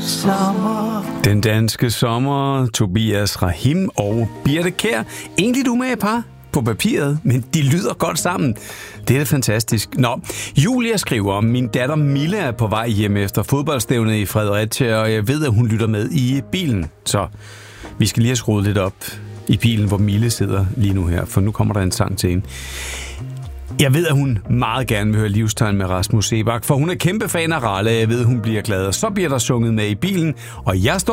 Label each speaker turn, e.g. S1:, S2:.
S1: sommer.
S2: Den danske sommer, Tobias Rahim og Birthe Kjær. Egentlig et umage par på papiret, men de lyder godt sammen. Det er da fantastisk. Nå, Julia skriver, min datter Mille er på vej hjem efter fodboldstævnet i Fredericia, og jeg ved, at hun lytter med i bilen. Så vi skal lige have skruet lidt op i bilen, hvor Mille sidder lige nu her, for nu kommer der en sang til hende. Jeg ved, at hun meget gerne vil høre Livstegn med Rasmus Seebach, for hun er kæmpe fan af Ralle. Jeg ved, at hun bliver glad, og så bliver der sunget med i bilen, og jeg står